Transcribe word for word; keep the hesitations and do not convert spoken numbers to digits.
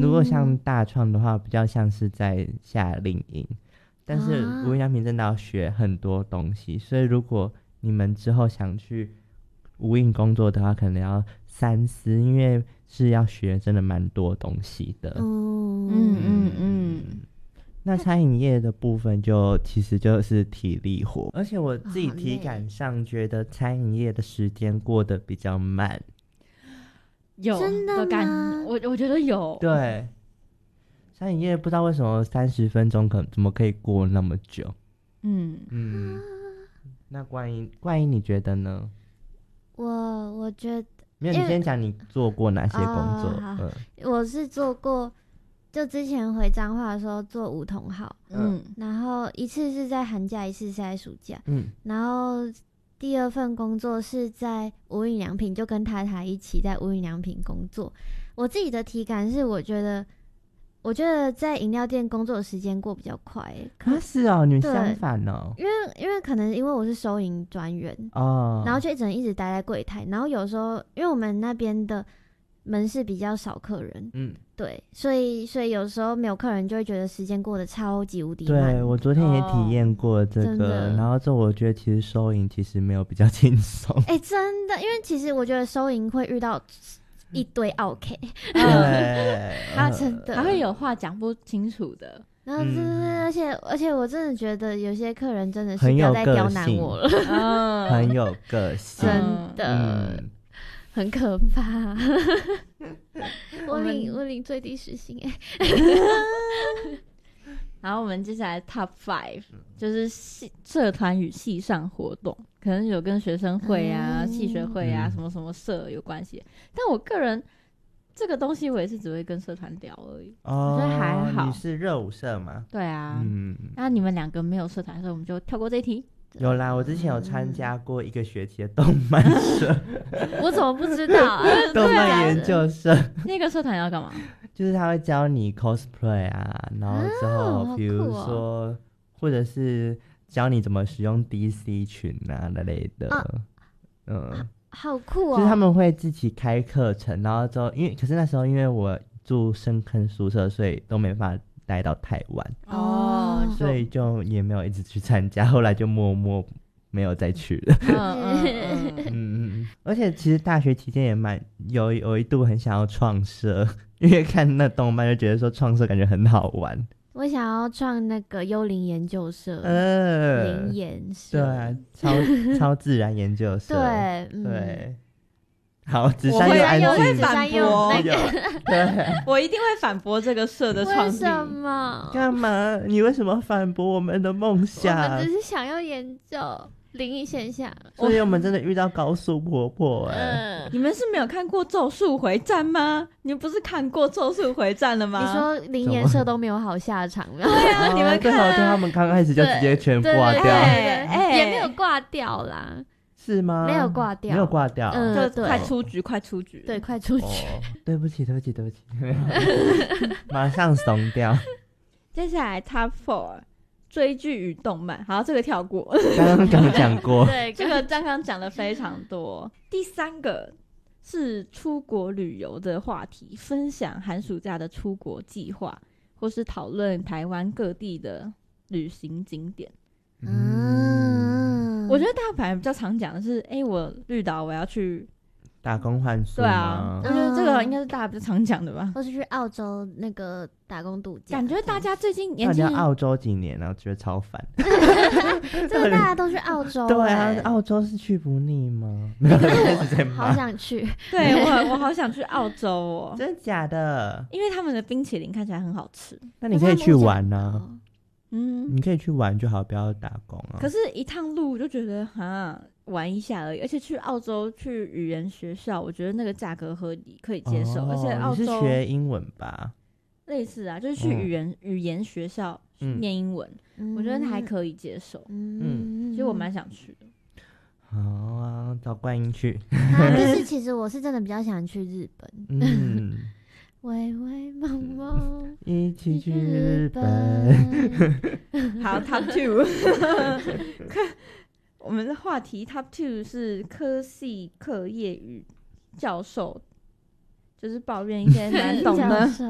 如果像大创的话比较像是在夏令营，但是无印良品真的要学很多东西、啊、所以如果你们之后想去无印工作的话可能要三思，因为是要学真的蛮多东西的。嗯嗯嗯嗯。那餐饮业的部分就其实就是体力活，而且我自己体感上觉得餐饮业的时间过得比较慢。 有真的吗？我我觉得有。 对，餐饮业不知道为什么三十分钟可怎么可以过那么久。嗯嗯。那冠英冠英你觉得呢？ 我我觉得没有，你先讲你做过哪些工作。 哦嗯、我是做过，就之前回彰化的时候做五同号，嗯，然后一次是在寒假，一次是在暑假，嗯，然后第二份工作是在无印良品，就跟太太一起在无印良品工作。我自己的体感是，我觉得，我觉得在饮料店工作的时间过比较快、欸。 啊，是哦，你们相反哦。 因为因为可能因为我是收银专员哦，然后就一直一直待在柜台，然后有时候因为我们那边的门市比较少客人，嗯，对，所以所以有时候没有客人就会觉得时间过得超级无敌慢。 对，我昨天也体验过这个、哦、然后这我觉得其实收银其实没有比较轻松。 哎、欸，真的，因为其实我觉得收银会遇到一堆 OK， 对， 他真的还会有话讲不清楚的。 然后真的、嗯，而且而且我真的觉得有些客人真的是不要再刁难我了， 很有个性， 真的。嗯，很可怕。我领我领最低时薪哎。 然后我们接下来 top five 就是社团与系上活动，可能有跟学生会啊、系、嗯、学会啊、嗯、什么什么社有关系。但我个人这个东西我也是只会跟社团聊而已，哦、我觉得还好。 你是热舞社吗？ 对啊，嗯，那你们两个没有社团，所以我们就跳过这一题。 有啦，我之前有参加过一个学期的动漫社。 我怎么不知道啊？ 动漫研究社。 那个社团要干嘛？ 就是他会教你 cosplay 啊，然后之后比如说、哦、或者是教你怎么使用 D C 群啊那类的、啊、 嗯，好酷哦。 就是他们会自己开课程，然后之后因为可是那时候因为我住深坑宿舍，所以都没办法待到太晚哦，所以就也没有一直去参加，后来就默默没有再去了。嗯嗯嗯嗯，而且其实大学期间也蛮有有一度很想要创社，因为看那动漫就觉得说创社感觉很好玩。 我想要创那个幽灵研究社，呃，灵研社， 对啊，超超自然研究社，对、嗯、对。好，子珊又安静， 我会反驳、 那個、 对，我一定会反驳这个社的创立。 为什么？ 干嘛？你为什么反驳我们的梦想？ 我们只是想要研究灵异现象， 所以我们真的遇到高速婆婆哎、欸嗯！你们是没有看过《咒术回战》吗？你们不是看过《咒术回战》了吗？ 你说灵研社都没有好下场了？ 对啊，你们看、啊， 对，他们刚开始就直接全挂掉， 欸、也没有挂掉啦。 是吗？ 没有挂掉， 没有挂掉， 嗯， 就快出局，快出局， 对，快出局。 哦、对不起，对不起，对不起，马上怂掉。 接下来 Top Four 追剧与动漫，好，这个跳过， 刚刚刚讲过， 对，这个刚刚讲的非常多。第三个是出国旅游的话题，分享寒暑假的出国计划，或是讨论台湾各地的旅行景点。嗯，我觉得大家反而比较常讲的是，哎、欸，我绿岛我要去打工换宿。 对啊，我觉得这个应该是大家比较常讲的吧， 或是去澳洲那个打工度假。 感觉大家最近年纪， 大家澳洲几年了、啊，觉得超烦。 这个大家都去澳洲、欸， 对啊，澳洲是去不腻吗？ 好想去， 对我我好想去澳洲哦， 真的假的？ 因为他们的冰淇淋看起来很好吃。 那你可以去玩啊。嗯，你可以去玩就好，不要打工啊。 可是，一趟路就觉得哈，玩一下而已。而且去澳洲去语言学校，我觉得那个价格合理，可以接受。哦、而且澳洲你是学英文吧？ 类似啊，就是去语言、嗯、语言学校念英文、嗯，我觉得还可以接受。嗯，其实我蛮想去的。 好啊，找冠英去。 啊，但是其实我是真的比较想去日本。嗯。微微茫茫， 一起去日本。 好 ，Top Two 。我们的话题 Top Two 是科系课业与教授，就是抱怨一些难懂的